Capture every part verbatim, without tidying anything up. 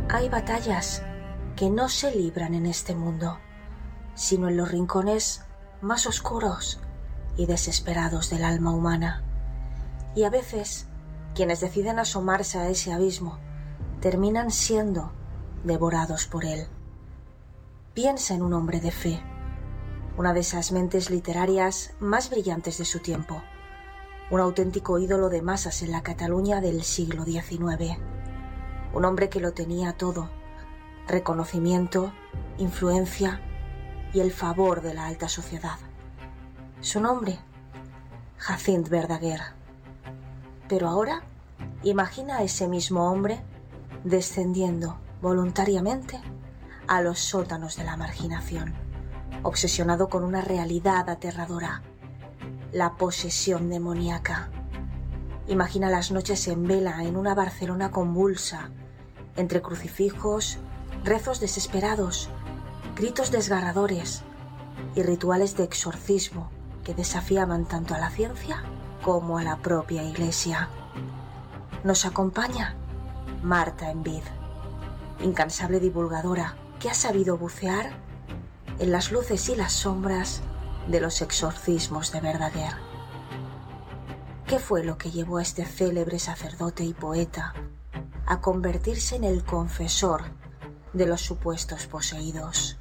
Hay batallas que no se libran en este mundo, sino en los rincones más oscuros y desesperados del alma humana. Y a veces, quienes deciden asomarse a ese abismo terminan siendo devorados por él. Piensa en un hombre de fe, una de esas mentes literarias más brillantes de su tiempo, un auténtico ídolo de masas en la Cataluña del siglo diecinueve, un hombre que lo tenía todo: reconocimiento, influencia y el favor de la alta sociedad. Su nombre, Jacint Verdaguer. Pero ahora, imagina a ese mismo hombre descendiendo voluntariamente a los sótanos de la marginación, obsesionado con una realidad aterradora: la posesión demoníaca. Imagina las noches en vela en una Barcelona convulsa, entre crucifijos, rezos desesperados, gritos desgarradores y rituales de exorcismo que desafiaban tanto a la ciencia como a la propia Iglesia. Nos acompaña Marta Envid, incansable divulgadora que ha sabido bucear en las luces y las sombras de los exorcismos de Verdaguer. ¿Qué fue lo que llevó a este célebre sacerdote y poeta a convertirse en el confesor de los supuestos poseídos?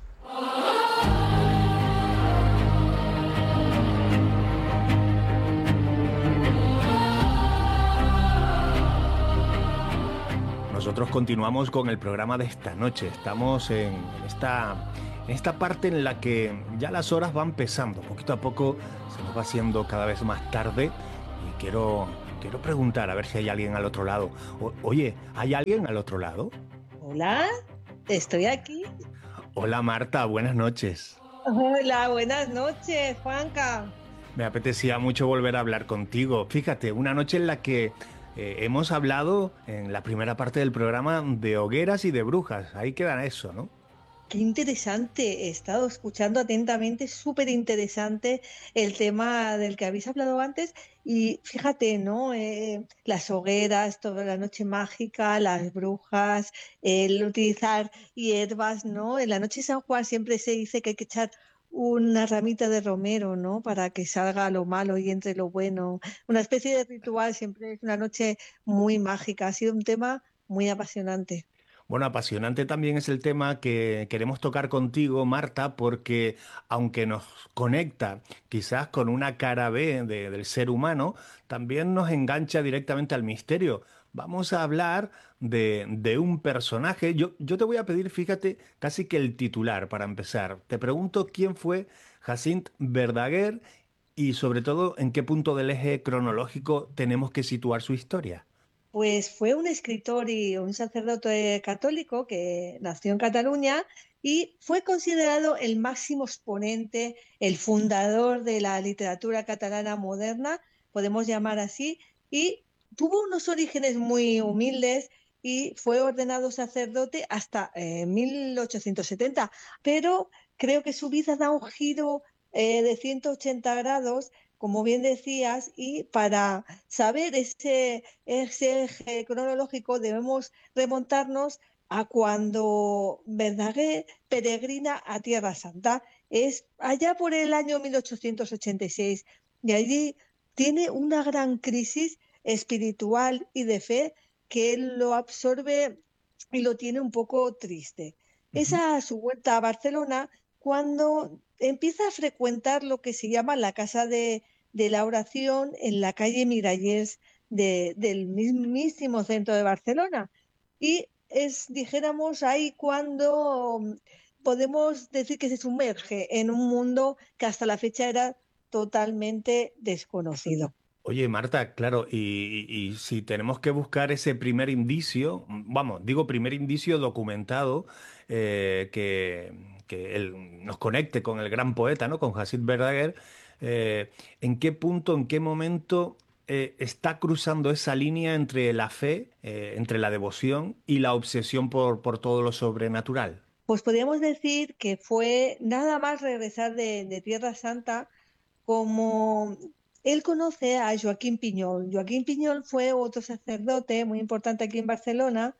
Nosotros continuamos con el programa de esta noche. Estamos en esta, en esta parte en la que ya las horas van pesando. Poquito a poco se nos va haciendo cada vez más tarde y quiero, quiero preguntar a ver si hay alguien al otro lado. O, oye, ¿hay alguien al otro lado? Hola, estoy aquí. Hola Marta, buenas noches. Hola, buenas noches, Juanca. Me apetecía mucho volver a hablar contigo. Fíjate, una noche en la que Eh, hemos hablado en la primera parte del programa de hogueras y de brujas. Ahí queda eso, ¿no? Qué interesante. He estado escuchando atentamente, súper interesante el tema del que habéis hablado antes. Y fíjate, ¿no? Eh, las hogueras, toda la noche mágica, las brujas, el utilizar hierbas, ¿no? En la noche de San Juan siempre se dice que hay que echar una ramita de romero, ¿no? Para que salga lo malo y entre lo bueno. Una especie de ritual, siempre es una noche muy mágica. Ha sido un tema muy apasionante. Bueno, apasionante también es el tema que queremos tocar contigo, Marta, porque aunque nos conecta quizás con una cara B de- del ser humano, también nos engancha directamente al misterio. Vamos a hablar de, de un personaje. Yo, yo te voy a pedir, fíjate, casi que el titular para empezar. Te pregunto quién fue Jacint Verdaguer y sobre todo en qué punto del eje cronológico tenemos que situar su historia. Pues fue un escritor y un sacerdote católico que nació en Cataluña y fue considerado el máximo exponente, el fundador de la literatura catalana moderna, podemos llamar así, y tuvo unos orígenes muy humildes y fue ordenado sacerdote hasta eh, mil ochocientos setenta, pero creo que su vida da un giro eh, de ciento ochenta grados, como bien decías, y para saber ese ese eje cronológico debemos remontarnos a cuando Verdaguer peregrina a Tierra Santa. Es allá por el año mil ochocientos ochenta y seis y allí tiene una gran crisis espiritual y de fe que él lo absorbe y lo tiene un poco triste. Es Ujú. a su vuelta a Barcelona cuando empieza a frecuentar lo que se llama la Casa de, de la Oración en la calle Mirallers de, del mismísimo centro de Barcelona. Y es, dijéramos, ahí cuando mm, podemos decir que se sumerge en un mundo que hasta la fecha era totalmente desconocido. Oye, Marta, claro, y, y- y si tenemos que buscar ese primer indicio, mm, vamos, digo primer indicio documentado, eh, que, que él nos conecte con el gran poeta, ¿no? Con Jacint Verdaguer, eh, ¿en qué punto, en qué momento eh, está cruzando esa línea entre la fe, eh, entre la devoción y la obsesión por, por todo lo sobrenatural? Pues podríamos decir que fue nada más regresar de, de Tierra Santa como él conoce a Joaquín Piñol. Joaquín Piñol fue otro sacerdote muy importante aquí en Barcelona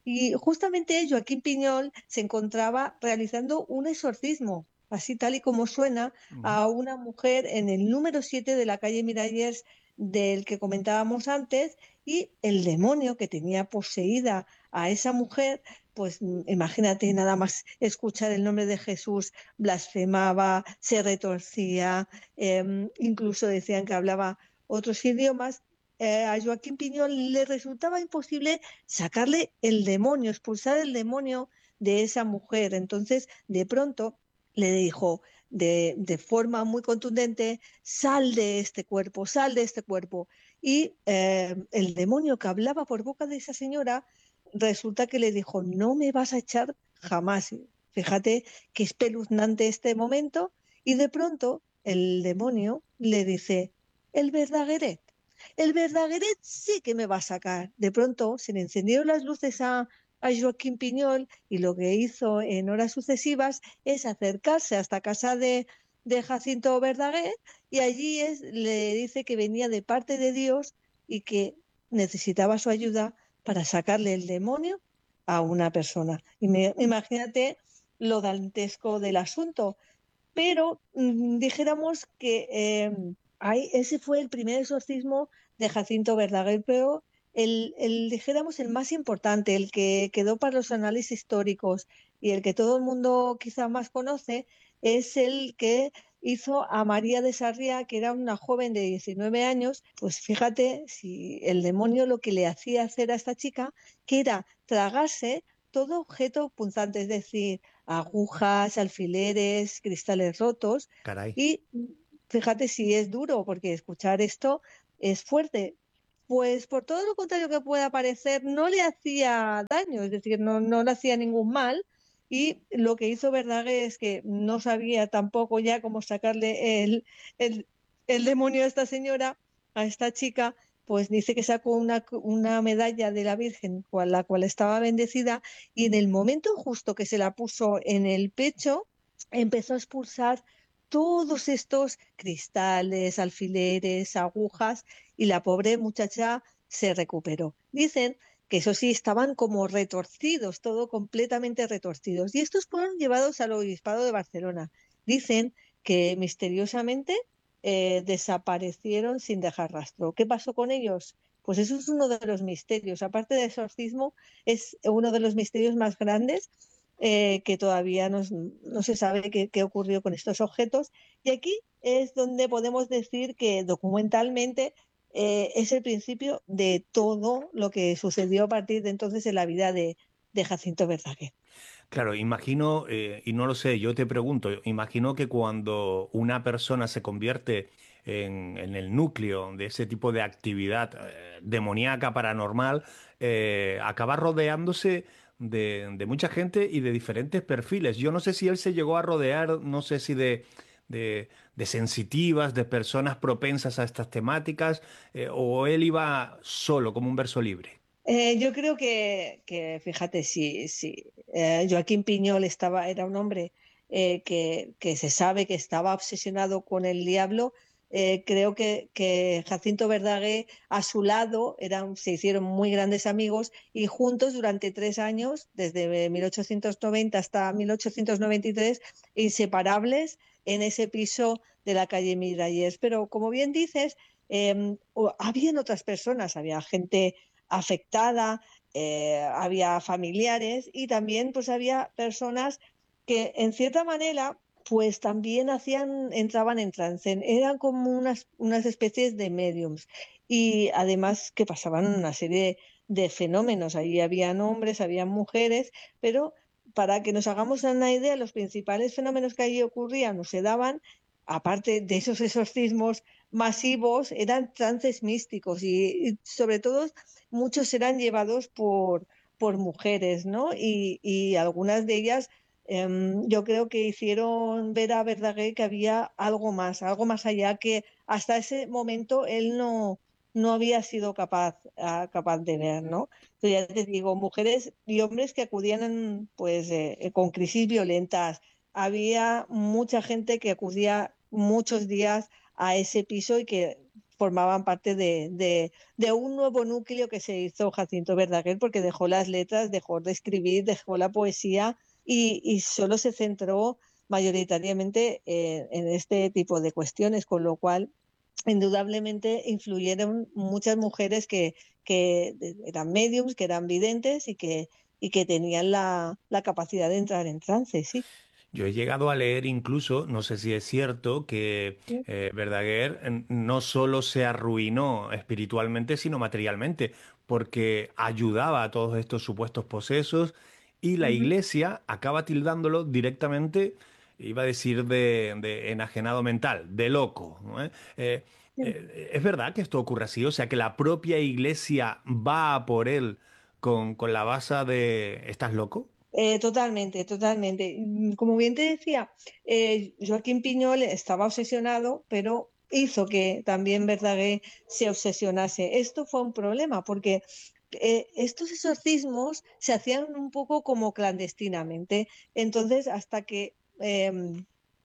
Y justamente Joaquín Piñol se encontraba realizando un exorcismo, así tal y como suena, Ujú. a una mujer en el número siete de la calle Miralles del que comentábamos antes, y el demonio que tenía poseída a esa mujer, pues mm, imagínate nada más escuchar el nombre de Jesús, blasfemaba, se retorcía, eh, incluso decían que hablaba otros idiomas. Eh, a Joaquín Piñol le resultaba imposible sacarle el demonio, expulsar el demonio de esa mujer. Entonces, de pronto, le dijo de, de forma muy contundente: sal de este cuerpo, sal de este cuerpo. Y eh, el demonio que hablaba por boca de esa señora, resulta que le dijo: no me vas a echar jamás. Fíjate qué espeluznante este momento. Y de pronto el demonio le dice: el Verdagueret. El Verdagueret sí que me va a sacar. De pronto se le encendieron las luces a, a Joaquín Piñol, y lo que hizo en horas sucesivas es acercarse hasta casa de, de Jacinto Verdaguer, y allí es, le dice que venía de parte de Dios y que necesitaba su ayuda para sacarle el demonio a una persona. Y me, imagínate lo dantesco del asunto. Pero mm, dijéramos que eh, ahí, ese fue el primer exorcismo de Jacinto Verdaguer, pero el, el, dijéramos, el más importante, el que quedó para los análisis históricos y el que todo el mundo quizá más conoce, es el que hizo a María de Sarriá, que era una joven de diecinueve años. Pues fíjate si el demonio lo que le hacía hacer a esta chica, que era tragarse todo objeto punzante, es decir, agujas, alfileres, cristales rotos. Caray. Y fíjate si es duro, porque escuchar esto es fuerte. Pues por todo lo contrario que pueda parecer, no le hacía daño, es decir, no, no le hacía ningún mal. Y lo que hizo Verdaguer es que no sabía tampoco ya cómo sacarle el, el, el demonio a esta señora, a esta chica. Pues dice que sacó una, una medalla de la Virgen, con la cual estaba bendecida, y en el momento justo que se la puso en el pecho, empezó a expulsar todos estos cristales, alfileres, agujas, y la pobre muchacha se recuperó. Dicen que eso sí, estaban como retorcidos, todo completamente retorcidos. Y estos fueron llevados al obispado de Barcelona. Dicen que misteriosamente eh, desaparecieron sin dejar rastro. ¿Qué pasó con ellos? Pues eso es uno de los misterios. Aparte del exorcismo, es uno de los misterios más grandes, eh, que todavía no, no se sabe qué, qué ocurrió con estos objetos. Y aquí es donde podemos decir que documentalmente eh, es el principio de todo lo que sucedió a partir de entonces en la vida de, de Jacinto Verdaguer. Claro, imagino, eh, y no lo sé, yo te pregunto, imagino que cuando una persona se convierte en, en el núcleo de ese tipo de actividad eh, demoníaca, paranormal, eh, acaba rodeándose de, de mucha gente y de diferentes perfiles. Yo no sé si él se llegó a rodear, no sé si de, de, de sensitivas, de personas propensas a estas temáticas, eh, o él iba solo, como un verso libre. Eh, yo creo que, que fíjate, si, si eh, Joaquín Piñol estaba, era un hombre eh, que, que se sabe que estaba obsesionado con el diablo. Eh, creo que, que Jacinto Verdaguer a su lado eran, se hicieron muy grandes amigos, y juntos durante tres años, desde mil ochocientos noventa hasta mil ochocientos noventa y tres, inseparables en ese piso de la calle Miralles. Pero como bien dices, eh, habían otras personas, había gente afectada, eh, había familiares, y también pues había personas que en cierta manera pues también hacían, entraban en trance, eran como unas, unas especies de mediums, y además que pasaban una serie de fenómenos. Ahí habían hombres, habían mujeres, pero para que nos hagamos una idea, los principales fenómenos que allí ocurrían o se daban, aparte de esos exorcismos masivos, eran trances místicos, y, y sobre todo muchos eran llevados por, por mujeres, ¿no? Y, y algunas de ellas, eh, yo creo que hicieron ver a Verdaguer que había algo más, algo más allá, que hasta ese momento él no, no había sido capaz, uh, capaz de ver, ¿no? Entonces, ya te digo, mujeres y hombres que acudían pues eh, con crisis violentas. Había mucha gente que acudía muchos días a ese piso y que formaban parte de, de, de un nuevo núcleo que se hizo Jacinto Verdaguer, porque dejó las letras, dejó de escribir, dejó la poesía y, y solo se centró mayoritariamente en, en este tipo de cuestiones, con lo cual indudablemente influyeron muchas mujeres que, que eran mediums, que eran videntes y que, y que tenían la, la capacidad de entrar en trance, sí. Yo he llegado a leer incluso, no sé si es cierto, que Sí. eh, Verdaguer eh, no solo se arruinó espiritualmente, sino materialmente, porque ayudaba a todos estos supuestos posesos y la Ujú. iglesia acaba tildándolo directamente, iba a decir de, de enajenado mental, de loco, ¿no? ¿Eh? Eh, Sí. eh, ¿es verdad que esto ocurre así? O sea, que la propia iglesia va a por él con, con la base de ¿estás loco? Eh, totalmente, totalmente. Mm, Como bien te decía, eh, Joaquín Piñol estaba obsesionado, pero hizo que también Verdaguer se obsesionase. Esto fue un problema porque eh, estos exorcismos se hacían un poco como clandestinamente. Entonces, hasta que em,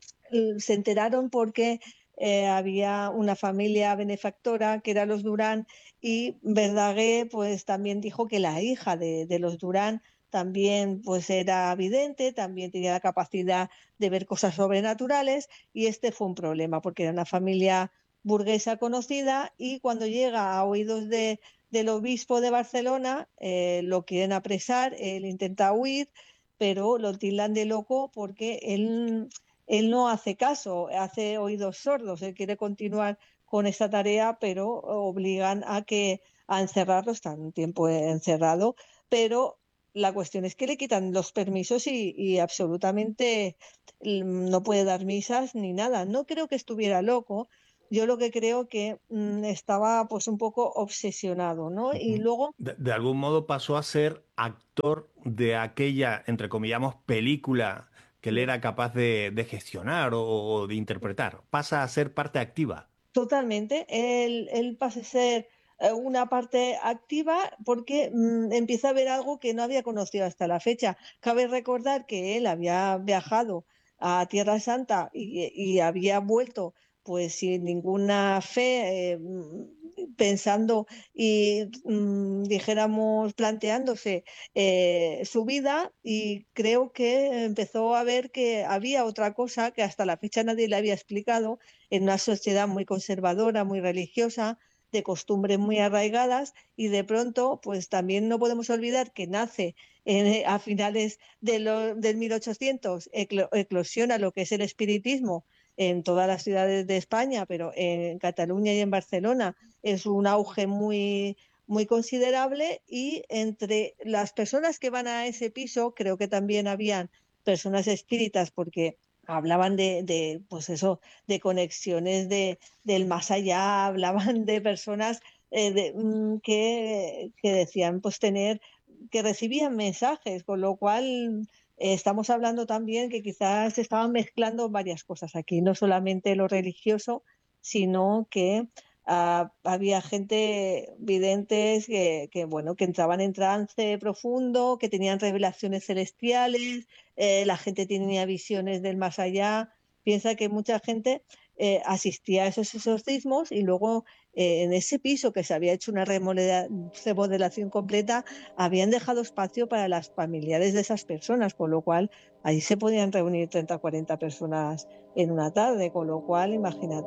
se enteraron porque eh, había una familia benefactora que era los Durán y Verdaguer pues también dijo que la hija de, de los Durán también pues era vidente, también tenía la capacidad de ver cosas sobrenaturales y este fue un problema porque era una familia burguesa conocida y cuando llega a oídos de, del obispo de Barcelona eh, lo quieren apresar, él intenta huir, pero lo tildan de loco porque él él no hace caso, hace oídos sordos, él quiere continuar con esta tarea, pero obligan a que a encerrarlo, está un tiempo encerrado, pero la cuestión es que le quitan los permisos y, y absolutamente mm, no puede dar misas ni nada. No creo que estuviera loco, yo lo que creo que mm, estaba pues un poco obsesionado, ¿no? Y Ujú. luego De, de algún modo pasó a ser actor de aquella, entre comillamos, película que él sí, era capaz de, de gestionar o, o de interpretar. Pasa a ser parte activa. totalmente, él, él pasa a ser eh, una parte activa porque mm, empieza a ver algo que no había conocido hasta la fecha. Cabe recordar que él había viajado a Tierra Santa y, y había vuelto pues sin ninguna fe, eh, mm, pensando y mm, dijéramos planteándose eh, su vida y creo que empezó a ver que había otra cosa que hasta la fecha nadie le había explicado en una sociedad muy conservadora, muy religiosa, de costumbres muy arraigadas y de pronto, pues también no podemos olvidar que nace en, a finales de lo, del mil ochocientos, eclo, eclosiona lo que es el espiritismo en todas las ciudades de España, pero en Cataluña y en Barcelona es un auge muy, muy considerable y entre las personas que van a ese piso creo que también habían personas espíritas porque hablaban de, de pues eso, de conexiones de, del más allá, hablaban de personas eh, de, mm, que, que decían pues tener, que recibían mensajes, con lo cual eh, estamos hablando también que quizás se estaban mezclando varias cosas aquí, no solamente lo religioso, sino que uh, había gente videntes que, que, bueno, que entraban en trance profundo, que tenían revelaciones celestiales, eh, la gente tenía visiones del más allá. Piensa que mucha gente eh, asistía a esos exorcismos y luego eh, en ese piso que se había hecho una remodela remodelación completa, habían dejado espacio para las familiares de esas personas, con lo cual ahí se podían reunir treinta o cuarenta personas en una tarde, con lo cual imagínate.